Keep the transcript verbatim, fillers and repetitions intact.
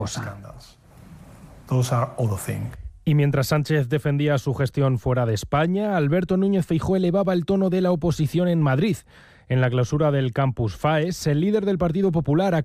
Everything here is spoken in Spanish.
Scandals. Those are other things. Y mientras Sánchez defendía su gestión fuera de España, Alberto Núñez Feijóo elevaba el tono de la oposición en Madrid. En la clausura del Campus Faes, el líder del Partido Popular